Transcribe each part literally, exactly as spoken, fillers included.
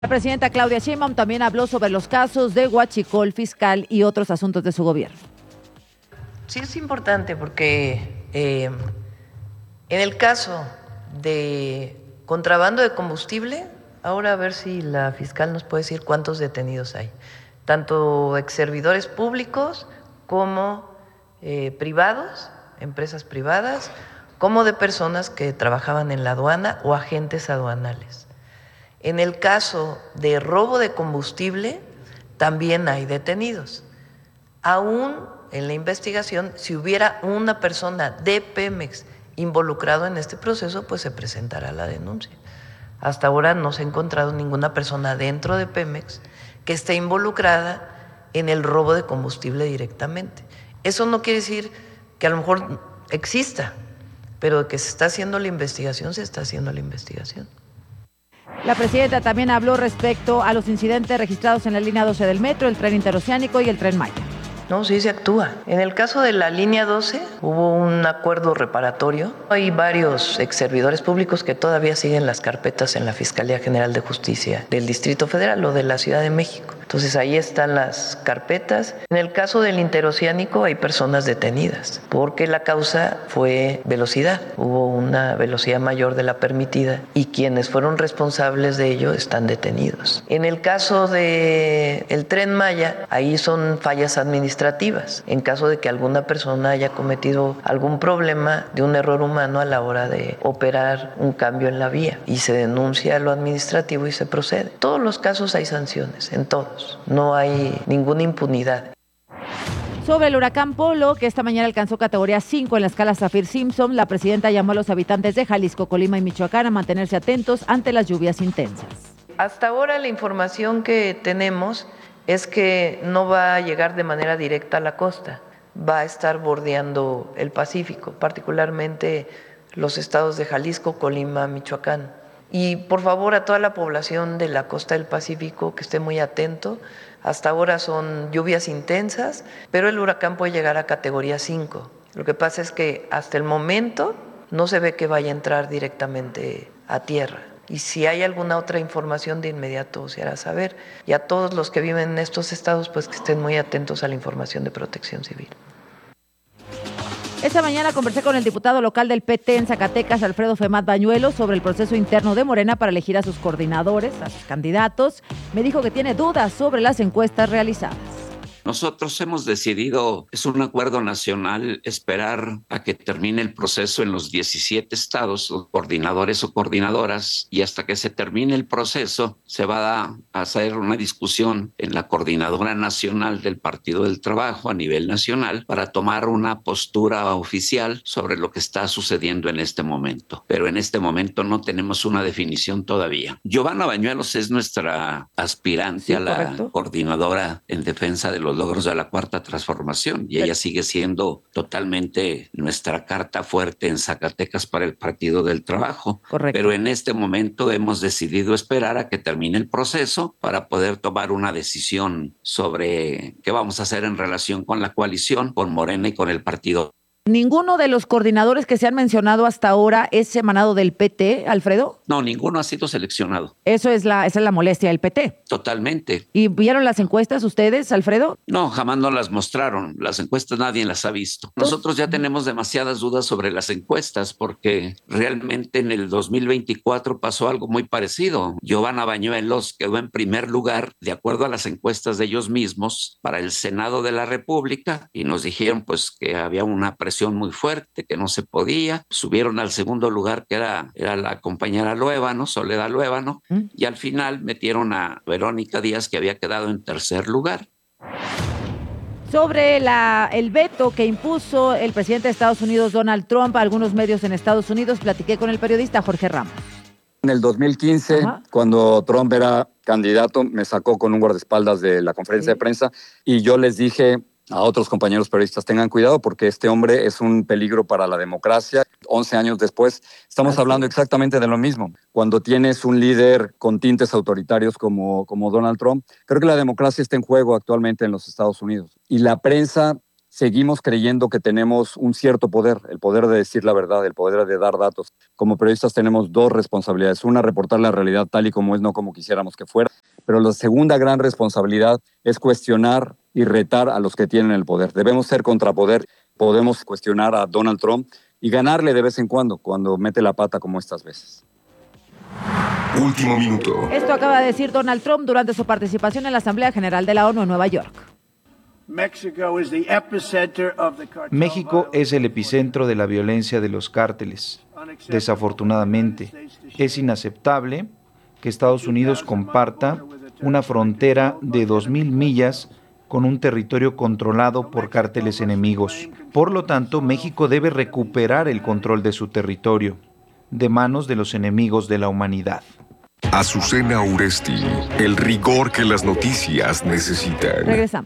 La presidenta Claudia Sheinbaum también habló sobre los casos de huachicol fiscal y otros asuntos de su gobierno. Sí, es importante porque eh, en el caso de contrabando de combustible, ahora a ver si la fiscal nos puede decir cuántos detenidos hay, tanto ex servidores públicos como eh, privados, empresas privadas, como de personas que trabajaban en la aduana o agentes aduanales. En el caso de robo de combustible, también hay detenidos. Aún en la investigación, si hubiera una persona de Pemex involucrado en este proceso, pues se presentará la denuncia. Hasta ahora no se ha encontrado ninguna persona dentro de Pemex que esté involucrada en el robo de combustible directamente. Eso no quiere decir que a lo mejor exista, pero que se está haciendo la investigación, se está haciendo la investigación. La presidenta también habló respecto a los incidentes registrados en la línea doce del metro, el tren interoceánico y el tren Maya. No, sí se actúa. En el caso de la línea doce hubo un acuerdo reparatorio. Hay varios ex servidores públicos que todavía siguen las carpetas en la Fiscalía General de Justicia del Distrito Federal o de la Ciudad de México. Entonces ahí están las carpetas. En el caso del interoceánico hay personas detenidas porque la causa fue velocidad. Hubo una velocidad mayor de la permitida y quienes fueron responsables de ello están detenidos. En el caso del el tren Maya, ahí son fallas administrativas. En caso de que alguna persona haya cometido algún problema de un error humano a la hora de operar un cambio en la vía y se denuncia lo administrativo y se procede. En todos los casos hay sanciones, en todos. No hay ninguna impunidad. Sobre el huracán Polo, que esta mañana alcanzó categoría cinco en la escala Saffir-Simpson, la presidenta llamó a los habitantes de Jalisco, Colima y Michoacán a mantenerse atentos ante las lluvias intensas. Hasta ahora la información que tenemos es que no va a llegar de manera directa a la costa, va a estar bordeando el Pacífico, particularmente los estados de Jalisco, Colima, Michoacán. Y por favor a toda la población de la costa del Pacífico que esté muy atento. Hasta ahora son lluvias intensas, pero el huracán puede llegar a categoría cinco. Lo que pasa es que hasta el momento no se ve que vaya a entrar directamente a tierra. Y si hay alguna otra información, de inmediato se hará saber. Y a todos los que viven en estos estados, pues que estén muy atentos a la información de Protección Civil. Esta mañana conversé con el diputado local del P T en Zacatecas, Alfredo Femat Bañuelos, sobre el proceso interno de Morena para elegir a sus coordinadores, a sus candidatos. Me dijo que tiene dudas sobre las encuestas realizadas. Nosotros hemos decidido, es un acuerdo nacional, esperar a que termine el proceso en los diecisiete estados, los coordinadores o coordinadoras, y hasta que se termine el proceso se va a hacer una discusión en la coordinadora nacional del Partido del Trabajo a nivel nacional para tomar una postura oficial sobre lo que está sucediendo en este momento. Pero en este momento no tenemos una definición todavía. Giovanna Bañuelos es nuestra aspirante sí, a la correcto. coordinadora en defensa de los logros de la Cuarta Transformación y ella sigue siendo totalmente nuestra carta fuerte en Zacatecas para el Partido del Trabajo. Correcto. Pero en este momento hemos decidido esperar a que termine el proceso para poder tomar una decisión sobre qué vamos a hacer en relación con la coalición, con Morena y con el Partido. ¿Ninguno de los coordinadores que se han mencionado hasta ahora es emanado del P T, Alfredo? No, ninguno ha sido seleccionado. Eso es la, esa es la molestia del P T. Totalmente. ¿Y vieron las encuestas ustedes, Alfredo? No, jamás no las mostraron. Las encuestas nadie las ha visto. Nosotros ya tenemos demasiadas dudas sobre las encuestas porque realmente en el dos mil veinticuatro pasó algo muy parecido. Giovanna Bañuelos quedó en primer lugar de acuerdo a las encuestas de ellos mismos para el Senado de la República y nos dijeron pues que había una presión muy fuerte, que no se podía. Subieron al segundo lugar, que era, era la compañera Luébano, Soledad Luébano, ¿Mm? Y al final metieron a Verónica Díaz, que había quedado en tercer lugar. Sobre la, el veto que impuso el presidente de Estados Unidos, Donald Trump, a algunos medios en Estados Unidos, platiqué con el periodista Jorge Ramos. En el dos mil quince, Ajá. cuando Trump era candidato, me sacó con un guardaespaldas de la conferencia ¿Sí? de prensa y yo les dije a otros compañeros periodistas, tengan cuidado porque este hombre es un peligro para la democracia. once años después, estamos Así hablando es. exactamente de lo mismo. Cuando tienes un líder con tintes autoritarios como, como Donald Trump, creo que la democracia está en juego actualmente en los Estados Unidos. Y la prensa seguimos creyendo que tenemos un cierto poder, el poder de decir la verdad, el poder de dar datos. Como periodistas tenemos dos responsabilidades. Una, reportar la realidad tal y como es, no como quisiéramos que fuera. Pero la segunda gran responsabilidad es cuestionar y retar a los que tienen el poder. Debemos ser contrapoder. Podemos cuestionar a Donald Trump y ganarle de vez en cuando, cuando mete la pata como estas veces. Último minuto. Esto acaba de decir Donald Trump durante su participación en la Asamblea General de la ONU en Nueva York. México es el epicentro de la violencia de los cárteles. Desafortunadamente, es inaceptable que Estados Unidos comparta una frontera de dos mil millas con un territorio controlado por cárteles enemigos. Por lo tanto, México debe recuperar el control de su territorio, de manos de los enemigos de la humanidad. Azucena Uresti, el rigor que las noticias necesitan. Regresamos.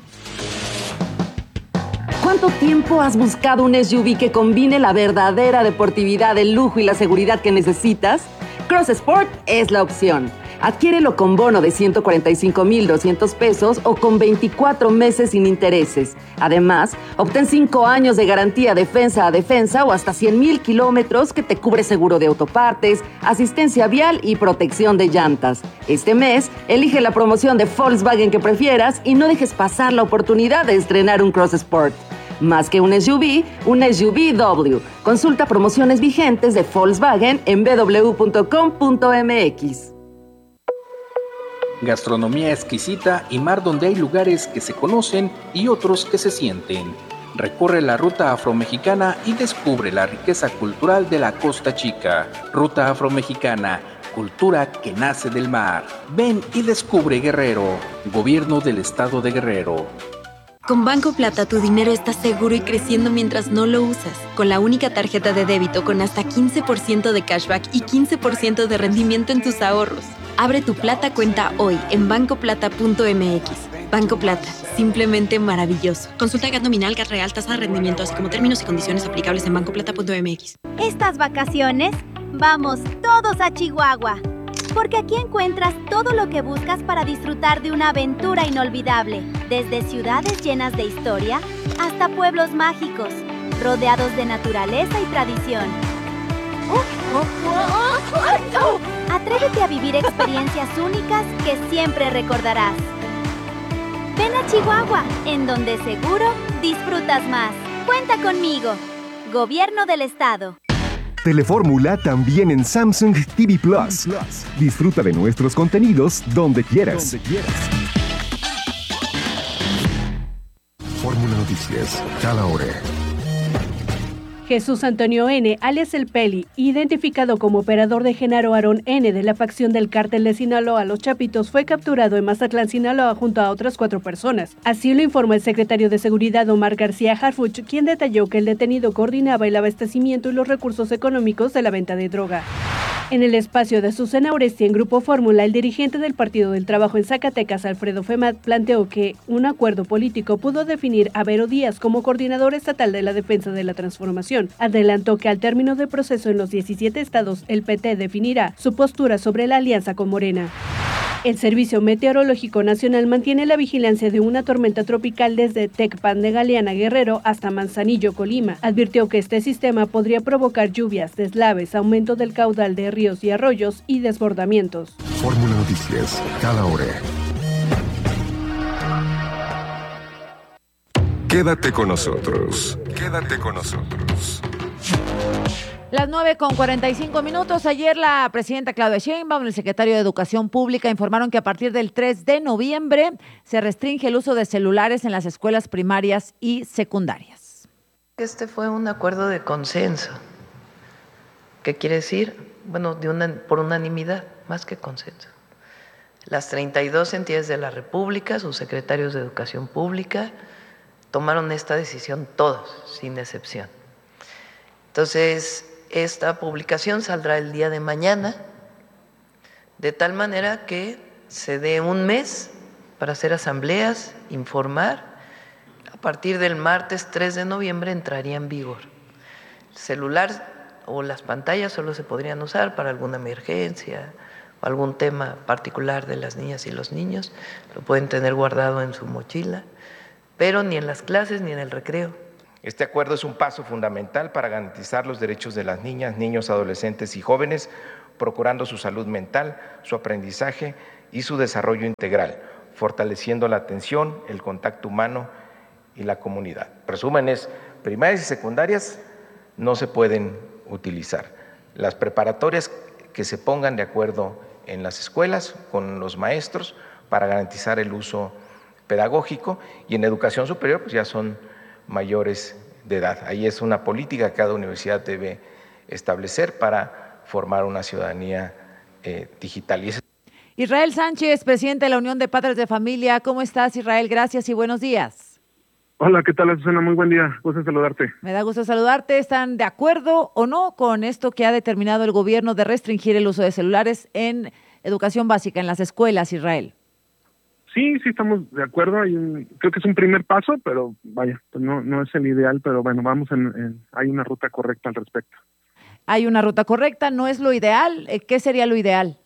¿Cuánto tiempo has buscado un S U V que combine la verdadera deportividad, el lujo y la seguridad que necesitas? Cross Sport es la opción. Adquiérelo con bono de ciento cuarenta y cinco mil doscientos pesos o con veinticuatro meses sin intereses. Además, obtén cinco años de garantía defensa a defensa o hasta cien mil kilómetros que te cubre seguro de autopartes, asistencia vial y protección de llantas. Este mes, elige la promoción de Volkswagen que prefieras y no dejes pasar la oportunidad de estrenar un Cross Sport. Más que un S U V, un S U V W. Consulta promociones vigentes de Volkswagen en b w punto com punto m x. Gastronomía exquisita y mar donde hay lugares que se conocen y otros que se sienten. Recorre la ruta afromexicana y descubre la riqueza cultural de la Costa Chica. Ruta afromexicana, cultura que nace del mar. Ven y descubre Guerrero. Gobierno del Estado de Guerrero. Con Banco Plata tu dinero está seguro y creciendo mientras no lo usas. Con la única tarjeta de débito con hasta quince por ciento de cashback y quince por ciento de rendimiento en tus ahorros. Abre tu Plata cuenta hoy en banco plata punto m x. Banco Plata, simplemente maravilloso. Consulta G A T nominal, G A T real, tasa de rendimiento, así como términos y condiciones aplicables en banco plata punto m x. Estas vacaciones, vamos todos a Chihuahua. Porque aquí encuentras todo lo que buscas para disfrutar de una aventura inolvidable. Desde ciudades llenas de historia hasta pueblos mágicos, rodeados de naturaleza y tradición. Atrévete a vivir experiencias únicas que siempre recordarás. Ven a Chihuahua, en donde seguro disfrutas más. Cuenta conmigo. Gobierno del Estado. Telefórmula también en Samsung T V Plus. Disfruta de nuestros contenidos donde quieras. Donde quieras. Fórmula Noticias, cada hora. Jesús Antonio N., alias El Peli, identificado como operador de Genaro Aarón N. de la facción del cártel de Sinaloa Los Chapitos, fue capturado en Mazatlán, Sinaloa, junto a otras cuatro personas. Así lo informó el secretario de Seguridad Omar García Harfuch, quien detalló que el detenido coordinaba el abastecimiento y los recursos económicos de la venta de droga. En el espacio de Azucena Uresti en Grupo Fórmula, el dirigente del Partido del Trabajo en Zacatecas, Alfredo Femat, planteó que un acuerdo político pudo definir a Vero Díaz como coordinador estatal de la defensa de la transformación. Adelantó que al término del proceso en los diecisiete estados, el P T definirá su postura sobre la alianza con Morena. El Servicio Meteorológico Nacional mantiene la vigilancia de una tormenta tropical desde Tecpan de Galeana, Guerrero, hasta Manzanillo, Colima. Advirtió que este sistema podría provocar lluvias, deslaves, aumento del caudal de ríos y arroyos y desbordamientos. Fórmula Noticias, cada hora. Quédate con nosotros. Quédate con nosotros. Las nueve con cuarenta y cinco minutos. Ayer la presidenta Claudia Sheinbaum y el secretario de Educación Pública informaron que a partir del tres de noviembre se restringe el uso de celulares en las escuelas primarias y secundarias. Este fue un acuerdo de consenso. ¿Qué quiere decir? Bueno, de una, por unanimidad, más que consenso. Las treinta y dos entidades de la República, sus secretarios de Educación Pública, tomaron esta decisión todos, sin excepción. Entonces, esta publicación saldrá el día de mañana, de tal manera que se dé un mes para hacer asambleas, informar. A partir del martes tres de noviembre entraría en vigor. El celular o las pantallas solo se podrían usar para alguna emergencia o algún tema particular de las niñas y los niños. Lo pueden tener guardado en su mochila, pero ni en las clases ni en el recreo Este acuerdo es un paso fundamental para garantizar los derechos de las niñas, niños, adolescentes y jóvenes, procurando su salud mental, su aprendizaje y su desarrollo integral, fortaleciendo la atención, el contacto humano y la comunidad. Resúmenes, primarias y secundarias no se pueden utilizar. Las preparatorias que se pongan de acuerdo en las escuelas con los maestros para garantizar el uso pedagógico, y en educación superior pues ya son mayores de edad. Ahí es una política que cada universidad debe establecer para formar una ciudadanía eh, digital. Y ese... Israel Sánchez, presidente de la Unión de Padres de Familia. ¿Cómo estás, Israel? Gracias y buenos días. Hola, ¿qué tal, Susana? Muy buen día. Gusto saludarte. Me da gusto saludarte. ¿Están de acuerdo o no con esto que ha determinado el gobierno de restringir el uso de celulares en educación básica, en las escuelas, Israel? Sí, sí estamos de acuerdo. Hay un, creo que es un primer paso, pero vaya, pues no, no es el ideal, pero bueno, vamos en, en, hay una ruta correcta al respecto. Hay una ruta correcta, no es lo ideal. ¿Qué sería lo ideal?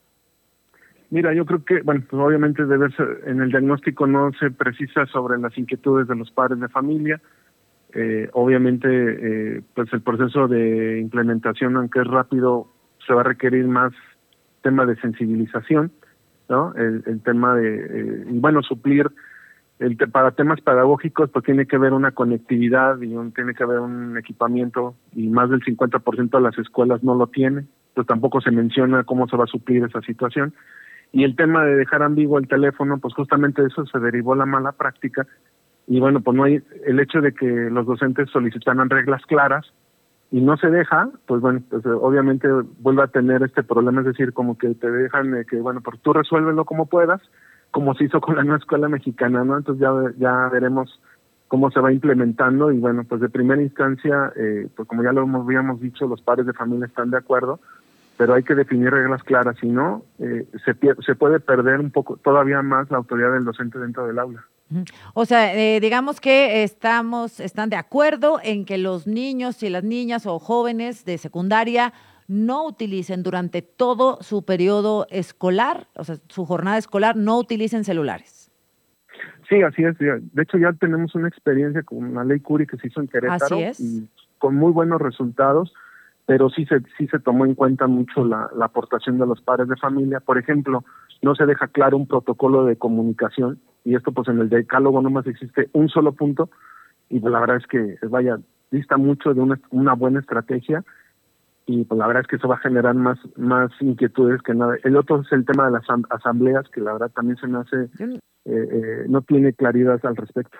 Mira, yo creo que, bueno, pues obviamente debe ser, en el diagnóstico no se precisa sobre las inquietudes de los padres de familia. Eh, obviamente, eh, pues el proceso de implementación, aunque es rápido, se va a requerir más tema de sensibilización, ¿no? El, el tema de, eh, y bueno, suplir, el te, para temas pedagógicos, pues tiene que haber una conectividad y un, tiene que haber un equipamiento, y más del cincuenta por ciento de las escuelas no lo tiene, pues tampoco se menciona cómo se va a suplir esa situación. Y el tema de dejar ambiguo el teléfono, pues justamente eso se derivó la mala práctica. Y bueno, pues no hay, el hecho de que los docentes solicitaran reglas claras y no se deja, pues bueno, pues obviamente vuelve a tener este problema, es decir, como que te dejan eh, que, bueno, pues tú resuélvelo como puedas, como se hizo con la nueva escuela mexicana, ¿no? Entonces ya, ya veremos cómo se va implementando, y bueno, pues de primera instancia, eh, pues como ya lo habíamos dicho, los padres de familia están de acuerdo, pero hay que definir reglas claras, si no, eh, se, se puede perder un poco, todavía más la autoridad del docente dentro del aula. O sea, eh, digamos que estamos, están de acuerdo en que los niños y las niñas o jóvenes de secundaria no utilicen durante todo su periodo escolar, o sea, su jornada escolar, no utilicen celulares. Sí, así es. De hecho, ya tenemos una experiencia con la ley Curi que se hizo en Querétaro. Así es. Y con muy buenos resultados, pero sí se sí se tomó en cuenta mucho la, la aportación de los padres de familia. Por ejemplo, no se deja claro un protocolo de comunicación, y esto pues en el decálogo nomás existe un solo punto, y pues la verdad es que, vaya, dista mucho de una, una buena estrategia, y pues la verdad es que eso va a generar más más inquietudes que nada. El otro es el tema de las asambleas, que la verdad también se me hace, eh, eh, no tiene claridad al respecto.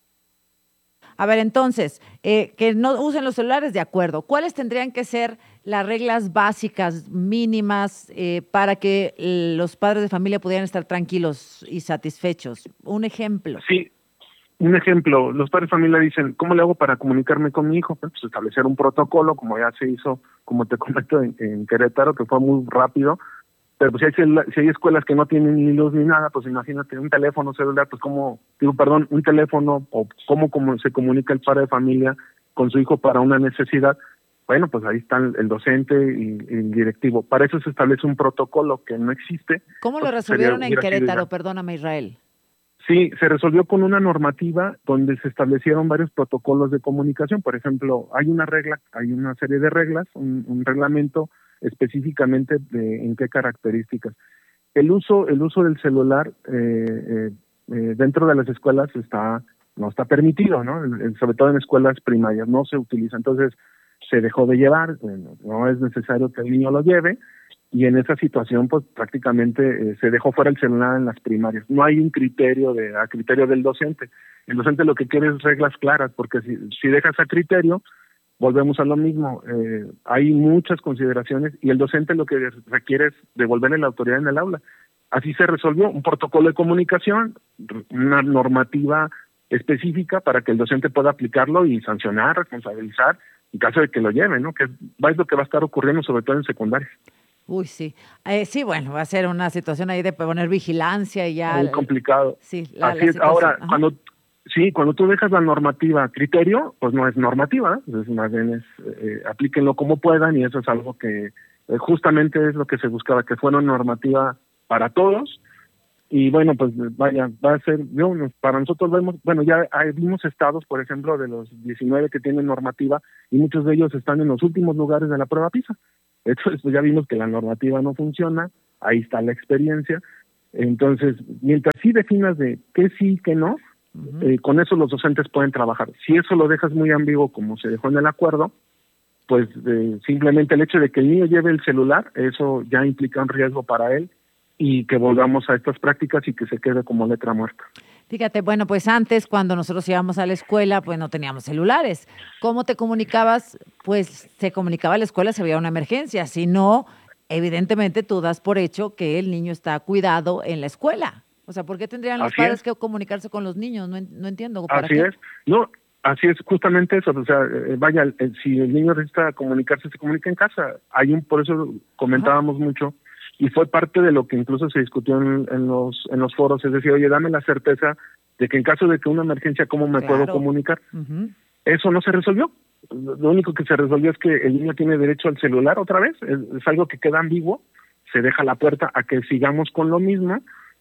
A ver, entonces, eh, que no usen los celulares, de acuerdo. ¿Cuáles tendrían que ser las reglas básicas, mínimas, eh, para que los padres de familia pudieran estar tranquilos y satisfechos? Un ejemplo. Sí, un ejemplo. Los padres de familia dicen, ¿cómo le hago para comunicarme con mi hijo? Pues establecer un protocolo, como ya se hizo, como te comento, en, en Querétaro, que fue muy rápido. Pero pues, si, hay, si hay escuelas que no tienen ni luz ni nada, pues imagínate, un teléfono celular, pues cómo, digo, perdón, un teléfono, o cómo, cómo se comunica el padre de familia con su hijo para una necesidad. Bueno, pues ahí están el docente y el directivo. Para eso se establece un protocolo que no existe. ¿Cómo lo pues, resolvieron sería, en Querétaro? Perdóname, Israel. Sí, se resolvió con una normativa donde se establecieron varios protocolos de comunicación. Por ejemplo, hay una regla, hay una serie de reglas, un, un reglamento específicamente de en qué características. El uso, el uso del celular eh, eh, eh, dentro de las escuelas está no está permitido, ¿no? El, el, sobre todo en escuelas primarias no se utiliza. Entonces se dejó de llevar, bueno, no es necesario que el niño lo lleve, y en esa situación pues prácticamente eh, se dejó fuera el celular en las primarias. No hay un criterio de a criterio del docente. El docente lo que quiere es reglas claras, porque si, si dejas a criterio, volvemos a lo mismo, eh, hay muchas consideraciones, y el docente lo que requiere es devolverle la autoridad en el aula. Así se resolvió un protocolo de comunicación, una normativa específica para que el docente pueda aplicarlo y sancionar, responsabilizar en caso de que lo lleve, ¿no? Que es lo que va a estar ocurriendo sobre todo en secundaria. Uy, sí. Eh, sí, bueno, va a ser una situación ahí de poner vigilancia y ya. Muy complicado. Sí, la, Así la es. Ahora, Ajá. cuando sí, cuando tú dejas la normativa a criterio, pues no es normativa, ¿eh? Entonces más bien es, eh, aplíquenlo como puedan, y eso es algo que eh, justamente es lo que se buscaba, que fuera una normativa para todos, y bueno, pues vaya, va a ser, yo, para nosotros vemos, bueno, ya hay, vimos estados, por ejemplo, de los diecinueve que tienen normativa, y muchos de ellos están en los últimos lugares de la prueba PISA. Entonces, pues ya vimos que la normativa no funciona, ahí está la experiencia. Entonces, mientras sí definas de qué sí, qué no, uh-huh. eh, con eso los docentes pueden trabajar. Si eso lo dejas muy ambiguo, como se dejó en el acuerdo, pues eh, simplemente el hecho de que el niño lleve el celular, eso ya implica un riesgo para él, y que volvamos a estas prácticas y que se quede como letra muerta. Fíjate, bueno, pues antes cuando nosotros íbamos a la escuela, pues no teníamos celulares. ¿Cómo te comunicabas? Pues se comunicaba a la escuela si había una emergencia. Si no, evidentemente tú das por hecho que el niño está cuidado en la escuela. O sea, ¿por qué tendrían los Así padres es. que comunicarse con los niños? No, no entiendo. ¿Para Así qué? es. No, así es, justamente eso. O sea, eh, vaya, eh, si el niño necesita comunicarse, se comunica en casa. Hay un, por eso comentábamos Ajá. mucho, y fue parte de lo que incluso se discutió en, en los en los foros, es decir, oye, dame la certeza de que en caso de que una emergencia, ¿cómo me Claro. puedo comunicar? Uh-huh. Eso no se resolvió. Lo único que se resolvió es que el niño tiene derecho al celular otra vez, es, es algo que queda ambiguo, se deja la puerta a que sigamos con lo mismo,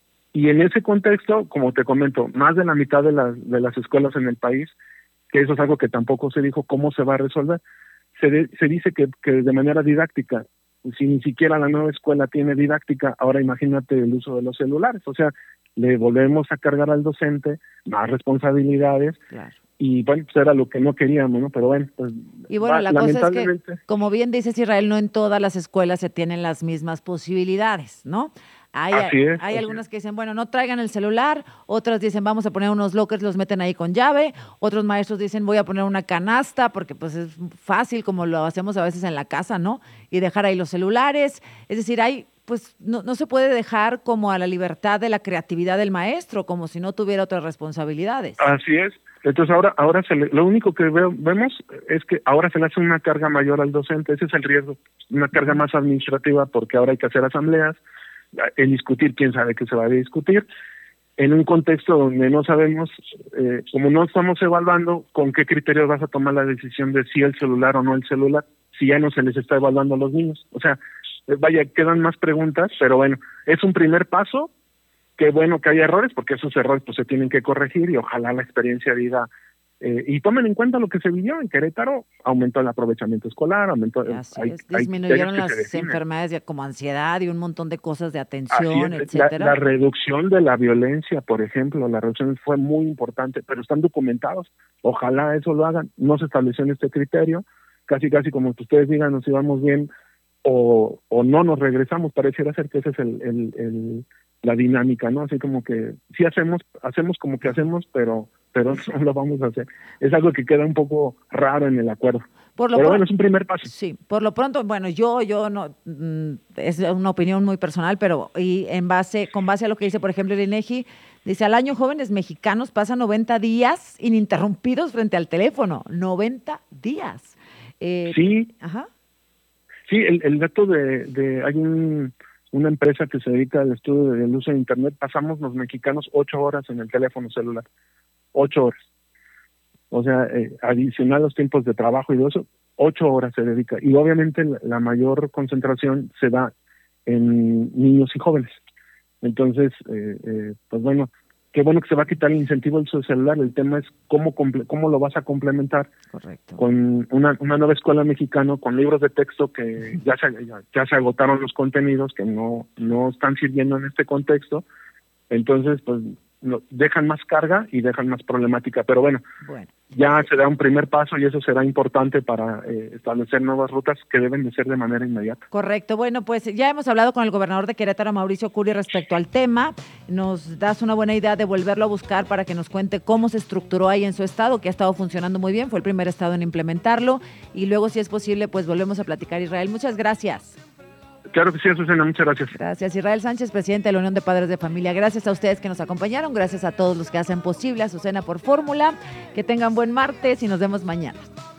y en ese contexto, como te comento, más de la mitad de las, de las escuelas en el país, que eso es algo que tampoco se dijo cómo se va a resolver, se, de, se dice que, que de manera didáctica. Si ni siquiera la nueva escuela tiene didáctica, ahora imagínate el uso de los celulares. O sea, le volvemos a cargar al docente más responsabilidades. Claro. Y bueno, pues era lo que no queríamos, ¿no? Pero bueno, pues Y bueno, va, la cosa es que, lamentablemente, como bien dices, Israel, no en todas las escuelas se tienen las mismas posibilidades, ¿no? Hay, Así es, hay así algunas que dicen, bueno, no traigan el celular, otras dicen, vamos a poner unos lockers, los meten ahí con llave, otros maestros dicen, voy a poner una canasta, porque pues es fácil, como lo hacemos a veces en la casa, ¿no? Y dejar ahí los celulares, es decir, hay, pues no, no se puede dejar como a la libertad de la creatividad del maestro, como si no tuviera otras responsabilidades. Así es. Entonces ahora ahora se le, lo único que veo, vemos es que ahora se le hace una carga mayor al docente, ese es el riesgo, una carga más administrativa, porque ahora hay que hacer asambleas, el discutir, quién sabe qué se va a discutir, en un contexto donde no sabemos, eh, como no estamos evaluando, con qué criterios vas a tomar la decisión de si el celular o no el celular, si ya no se les está evaluando a los niños. O sea, eh, vaya, quedan más preguntas, pero bueno, es un primer paso. Qué bueno que haya errores, porque esos errores pues se tienen que corregir, y ojalá la experiencia diga, eh, y tomen en cuenta lo que se vivió en Querétaro, aumentó el aprovechamiento escolar, aumentó... Así hay, es, disminuyeron hay las enfermedades ya como ansiedad y un montón de cosas de atención, es, etcétera. La, la reducción de la violencia, por ejemplo, la reducción fue muy importante, pero están documentados, ojalá eso lo hagan. No se estableció en este criterio, casi casi como que ustedes digan, nos íbamos bien o, o no nos regresamos, pareciera ser que ese es el, el, el la dinámica, ¿no? Así como que sí hacemos, hacemos como que hacemos, pero pero no lo vamos a hacer. Es algo que queda un poco raro en el acuerdo. Por lo pero pro- bueno, es un primer paso. Sí, por lo pronto, bueno, yo, yo no, mm, es una opinión muy personal, pero y en base, con base a lo que dice, por ejemplo, el INEGI, dice, al año jóvenes mexicanos pasan noventa días ininterrumpidos frente al teléfono. noventa días. Eh, sí. Ajá. Sí, el, el dato de, de hay un una empresa que se dedica al estudio del uso de Internet, pasamos los mexicanos ocho horas en el teléfono celular, ocho horas. O sea, eh, adicional a los tiempos de trabajo y todo eso, ocho horas se dedica. Y obviamente la, la mayor concentración se da en niños y jóvenes. Entonces, eh, eh, pues bueno, qué bueno que se va a quitar el incentivo del uso del celular. El tema es cómo comple- cómo lo vas a complementar. Correcto. Con una, una nueva escuela mexicana, con libros de texto que ya se, ya, ya se agotaron los contenidos, que no, no están sirviendo en este contexto. Entonces, pues no, dejan más carga y dejan más problemática. Pero bueno, bueno, ya se da un primer paso y eso será importante para eh, establecer nuevas rutas que deben de ser de manera inmediata. Correcto. Bueno, pues ya hemos hablado con el gobernador de Querétaro, Mauricio Curi, respecto al tema. Nos das una buena idea de volverlo a buscar para que nos cuente cómo se estructuró ahí en su estado, que ha estado funcionando muy bien. Fue el primer estado en implementarlo. Y luego, si es posible, pues volvemos a platicar. Israel, muchas gracias. Claro que sí, Azucena, muchas gracias. Gracias. Israel Sánchez, presidente de la Unión de Padres de Familia. Gracias a ustedes que nos acompañaron. Gracias a todos los que hacen posible Azucena por Fórmula. Que tengan buen martes y nos vemos mañana.